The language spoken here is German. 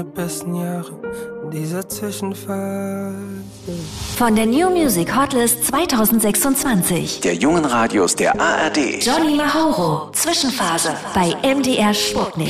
Besten Jahre dieser Zwischenphase. Von der New Music Hotlist 2026. Der jungen Radios der ARD. Johnny Mauro, Zwischenphase bei MDR Sputnik.